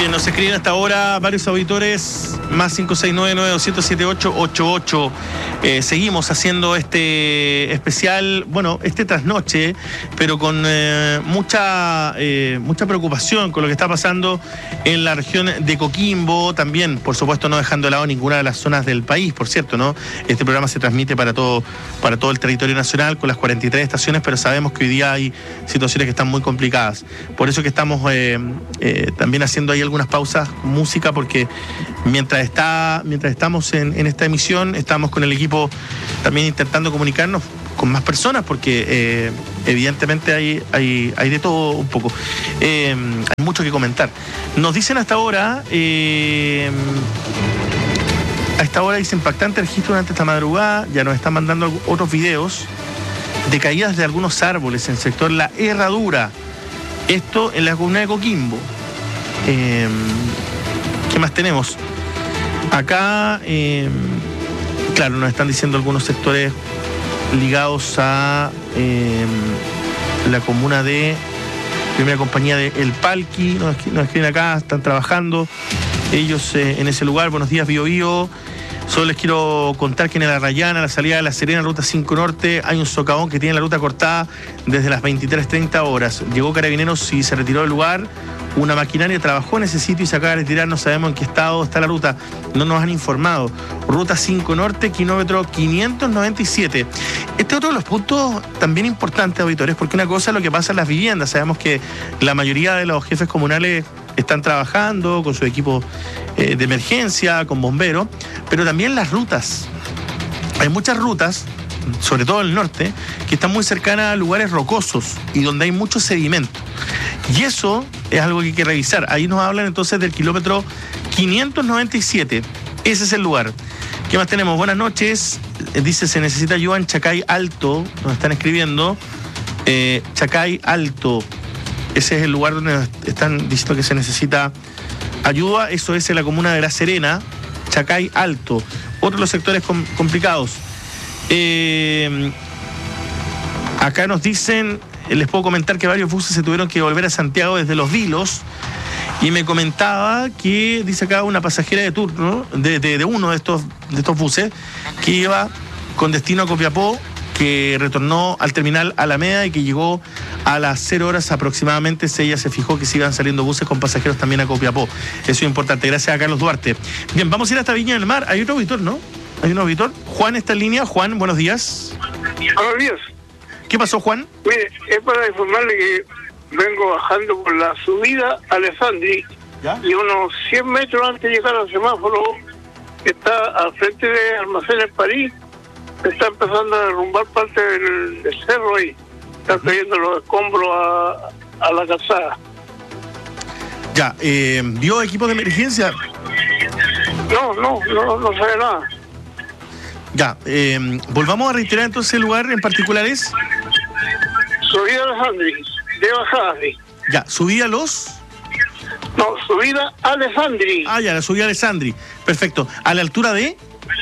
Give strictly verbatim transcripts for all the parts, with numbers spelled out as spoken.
Bien, nos escriben hasta ahora varios auditores, más cinco seis nueve nueve dos cero siete ocho ocho ocho. Eh, seguimos haciendo este especial, bueno, este trasnoche, pero con eh, mucha, eh, mucha preocupación con lo que está pasando en la región de Coquimbo, también, por supuesto, no dejando de lado ninguna de las zonas del país, por cierto, ¿no? Este programa se transmite para todo, para todo el territorio nacional con las cuarenta y tres estaciones, pero sabemos que hoy día hay situaciones que están muy complicadas. Por eso que estamos eh, eh, también haciendo ahí algunas pausas, música, porque mientras está mientras estamos en, en esta emisión, estamos con el equipo también intentando comunicarnos con más personas, porque eh, evidentemente hay, hay, hay de todo un poco. Eh, hay mucho que comentar. Nos dicen hasta ahora, eh, a esta hora dice impactante registro durante esta madrugada, ya nos están mandando otros videos de caídas de algunos árboles en el sector La Herradura. Esto en la comuna de Coquimbo. Eh, ¿Qué más tenemos? Acá, eh, claro, nos están diciendo algunos sectores ligados a eh, la comuna de primera compañía de El Palqui, nos, nos escriben acá, están trabajando ellos eh, en ese lugar. Buenos días, Bio Bio. Solo les quiero contar que en la Arrayana, a la salida de La Serena, ruta cinco Norte, hay un socavón que tiene la ruta cortada desde las veintitrés treinta horas. Llegó Carabineros y se retiró del lugar. Una maquinaria trabajó en ese sitio y se acaba de retirar. No sabemos en qué estado está la ruta. No nos han informado. Ruta cinco Norte, kilómetro quinientos noventa y siete. Este es otro de los puntos también importantes, auditores, porque una cosa es lo que pasa en las viviendas. Sabemos que la mayoría de los jefes comunales están trabajando con su equipo eh, de emergencia, con bomberos, pero también las rutas. Hay muchas rutas, sobre todo en el norte, que están muy cercanas a lugares rocosos y donde hay mucho sedimento. Y eso es algo que hay que revisar. Ahí nos hablan entonces del kilómetro quinientos noventa y siete. Ese es el lugar. ¿Qué más tenemos? Buenas noches. Dice, se necesita ayuda en Chacay Alto. Nos están escribiendo. Eh, Chacay Alto. Ese es el lugar donde están diciendo que se necesita ayuda. Eso es en la comuna de La Serena, Chacay Alto. Otro de los sectores com- complicados. Eh, acá nos dicen, les puedo comentar que varios buses se tuvieron que volver a Santiago desde Los Vilos. Y me comentaba que, dice acá, una pasajera de turno de, de, de uno de estos, de estos buses que iba con destino a Copiapó, que retornó al terminal Alameda y que llegó a las cero horas aproximadamente. Ella se fijó que sigan saliendo buses con pasajeros también a Copiapó. Eso es importante. Gracias a Carlos Duarte. Bien, vamos a ir hasta Viña del Mar. Hay otro auditor, ¿no? Hay un auditor. Juan está en línea. Juan, buenos días. Buenos días. ¿Qué pasó, Juan? Mire, es para informarle que vengo bajando por la subida a Alessandri. ¿Ya? Y unos cien metros antes de llegar al semáforo, que está al frente de Almacenes París, está empezando a derrumbar parte del, del cerro ahí. Están cayendo los escombros a, a la calzada. Ya, eh, ¿vio equipos de emergencia? No, no, no, no sabe nada. Ya, eh, volvamos a reiterar entonces el lugar en particular es... Subida a Alessandri, de bajada, sí. Ya, subida a los... No, subida a Alessandri. Ah, ya, la subida a Alessandri. Perfecto. ¿A la altura de...?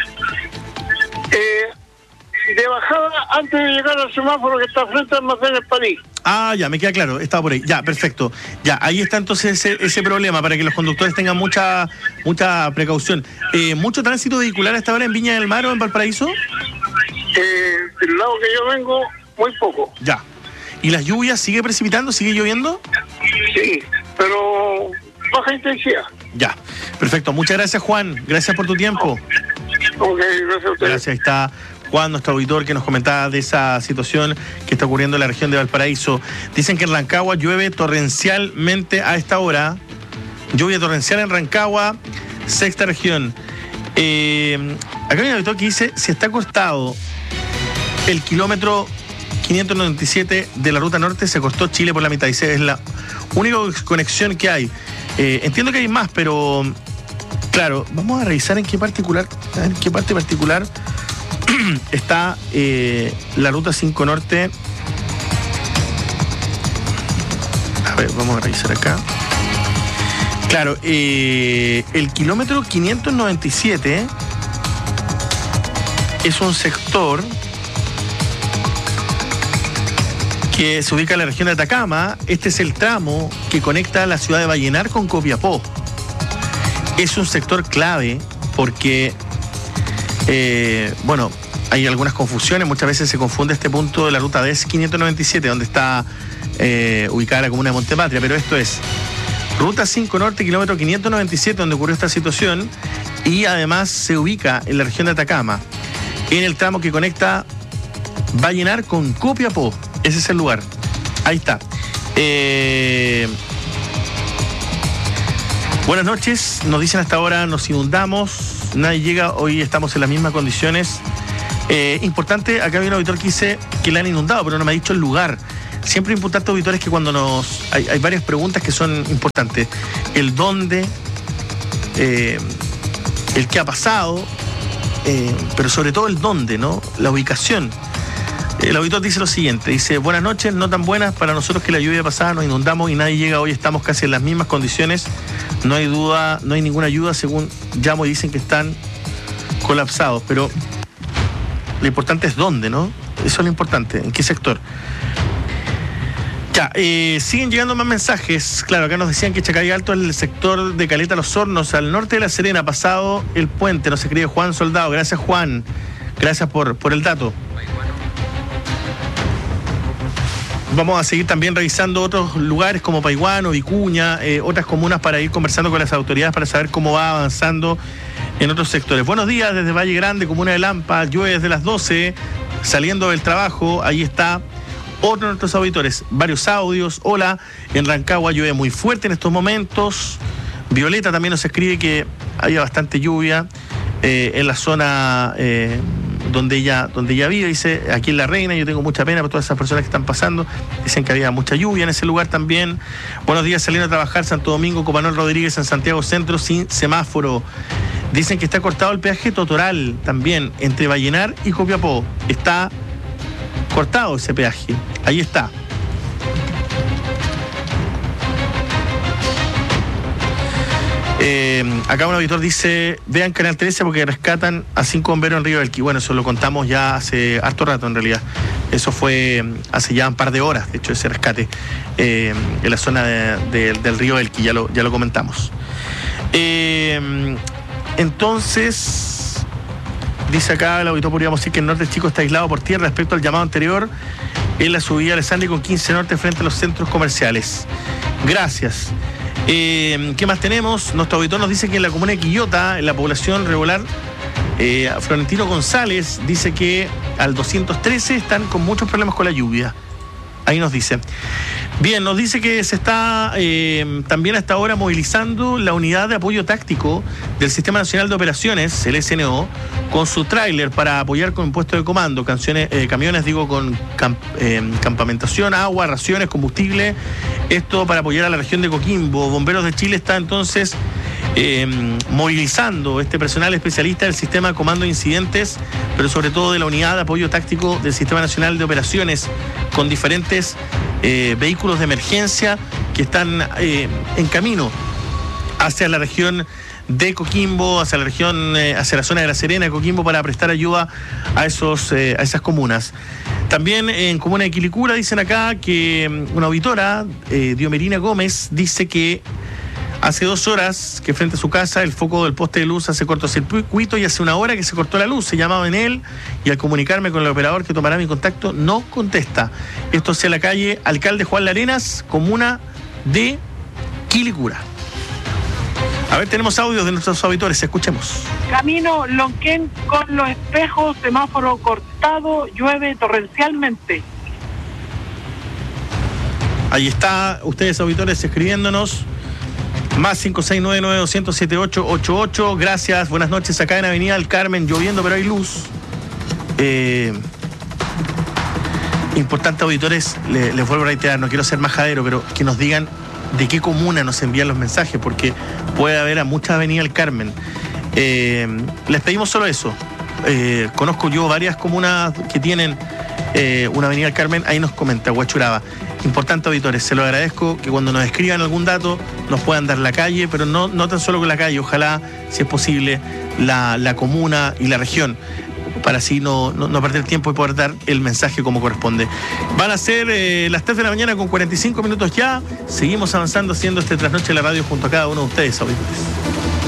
Eh... de bajada antes de llegar al semáforo que está frente al Almacenes París. Ah, ya, me queda claro, estaba por ahí. Ya, perfecto. Ya, ahí está entonces ese, ese problema para que los conductores tengan mucha mucha precaución. Eh, ¿Mucho tránsito vehicular a esta hora en Viña del Mar o en Valparaíso? Eh, del lado que yo vengo, muy poco. Ya. ¿Y las lluvias sigue precipitando, sigue lloviendo? Sí, pero baja intensidad. Ya, perfecto. Muchas gracias, Juan. Gracias por tu tiempo. Ok, gracias a ustedes. Gracias, ahí está Juan, nuestro auditor, que nos comentaba de esa situación que está ocurriendo en la región de Valparaíso. Dicen que en Rancagua llueve torrencialmente a esta hora. Lluvia torrencial en Rancagua, sexta región. Eh, acá hay un auditor que dice, si está cortado el kilómetro quinientos noventa y siete de la ruta norte, se cortó Chile por la mitad. Dice, es la única conexión que hay. Eh, entiendo que hay más, pero claro, vamos a revisar en qué particular, en qué parte particular está eh, la ruta cinco Norte. A ver, vamos a revisar acá. Claro, eh, el kilómetro quinientos noventa y siete es un sector que se ubica en la región de Atacama. Este es el tramo que conecta la ciudad de Vallenar con Copiapó. es un sector clave porque, eh, bueno, hay algunas confusiones, muchas veces se confunde este punto de la ruta D E S quinientos noventa y siete, donde está eh, ubicada la comuna de Montepatria, pero esto es ruta cinco Norte, kilómetro quinientos noventa y siete, donde ocurrió esta situación, y además se ubica en la región de Atacama, en el tramo que conecta Vallenar con Copiapó. Ese es el lugar. Ahí está. Eh... Buenas noches, nos dicen hasta ahora nos inundamos, nadie llega, hoy estamos en las mismas condiciones. Eh, importante, acá hay un auditor que dice que le han inundado, pero no me ha dicho el lugar. Siempre importante, auditores, que cuando nos... Hay, hay varias preguntas que son importantes. El dónde, eh, el qué ha pasado, eh, pero sobre todo el dónde, ¿no? La ubicación. El auditor dice lo siguiente, dice, buenas noches, no tan buenas para nosotros que la lluvia pasada nos inundamos y nadie llega, hoy estamos casi en las mismas condiciones, no hay duda, no hay ninguna ayuda, según llamo y dicen que están colapsados, pero lo importante es dónde, ¿no? Eso es lo importante, en qué sector. Ya, eh, siguen llegando más mensajes, claro, acá nos decían que Chacay Alto es el sector de Caleta Los Hornos, al norte de La Serena, pasado el puente, nos escribe Juan Soldado, gracias Juan, gracias por, por el dato. Vamos a seguir también revisando otros lugares como Paihuano, Vicuña, eh, otras comunas para ir conversando con las autoridades para saber cómo va avanzando en otros sectores. Buenos días desde Valle Grande, comuna de Lampa, llueve desde las doce, saliendo del trabajo, ahí está otro de nuestros auditores, varios audios. Hola, en Rancagua llueve muy fuerte en estos momentos. Violeta también nos escribe que había bastante lluvia eh, en la zona... Eh, donde ella, donde ella vive, dice, aquí en La Reina, yo tengo mucha pena por todas esas personas que están pasando, dicen que había mucha lluvia en ese lugar también. Buenos días, saliendo a trabajar, Santo Domingo, Copanol Rodríguez, en Santiago Centro, sin semáforo. Dicen que está cortado el peaje Totoral también, entre Vallenar y Copiapó. Está cortado ese peaje, ahí está. Eh, acá un auditor dice, vean Canal trece porque rescatan a cinco bomberos en Río Elqui. Bueno, eso lo contamos ya hace harto rato en realidad. Eso fue hace ya un par de horas, de hecho, ese rescate eh, en la zona de, de, del Río Elqui, ya lo, ya lo comentamos. Eh, entonces, dice acá el auditor, podríamos decir que el norte chico está aislado por tierra respecto al llamado anterior en la subida Alessandri con quince Norte frente a los centros comerciales. Gracias. Eh, ¿Qué más tenemos? Nuestro auditor nos dice que en la comuna de Quillota, en la población regular, eh, Florentino González dice que al doscientos trece están con muchos problemas con la lluvia. Ahí nos dice. Bien, nos dice que se está eh, también hasta ahora movilizando la unidad de apoyo táctico del Sistema Nacional de Operaciones, el S N O, con su tráiler para apoyar con puesto de comando, canciones, eh, camiones, digo, con camp, eh, campamentación, agua, raciones, combustible. Esto para apoyar a la región de Coquimbo. Bomberos de Chile está entonces eh, movilizando este personal especialista del Sistema de Comando de Incidentes, pero sobre todo de la unidad de apoyo táctico del Sistema Nacional de Operaciones, con diferentes eh, vehículos de emergencia que están eh, en camino hacia la región de Coquimbo, hacia la región, eh, hacia la zona de La Serena de Coquimbo, para prestar ayuda a esos, eh, a esas comunas. También en comuna de Quilicura dicen acá que una auditora, eh, Diomerina Gómez, dice que hace dos horas que frente a su casa el foco del poste de luz hace cortocircuito y hace una hora que se cortó la luz. Se llamaba en él y al comunicarme con el operador que tomará mi contacto no contesta. Esto es en la calle Alcalde Juan Larenas, comuna de Quilicura. A ver, tenemos audios de nuestros auditores, escuchemos. Camino Lonquén con los espejos, semáforo cortado, llueve torrencialmente. Ahí está, ustedes auditores escribiéndonos. Más cinco seis nueve nueve dos cero cero siete ocho ocho ocho. Gracias, buenas noches. Acá en Avenida del Carmen, lloviendo, pero hay luz. Eh, importante, auditores, les, les vuelvo a reiterar, no quiero ser majadero, pero que nos digan de qué comuna nos envían los mensajes, porque puede haber a muchas Avenida del Carmen. Eh, les pedimos solo eso. Eh, conozco yo varias comunas que tienen eh, una Avenida del Carmen, ahí nos comenta Huachuraba. Importante, auditores, se lo agradezco que cuando nos escriban algún dato nos puedan dar la calle, pero no, no tan solo con la calle, ojalá, si es posible, la, la comuna y la región, para así no, no, no perder tiempo y poder dar el mensaje como corresponde. Van a ser eh, las tres de la mañana con cuarenta y cinco minutos ya. Seguimos avanzando haciendo este trasnoche de la radio junto a cada uno de ustedes, auditores.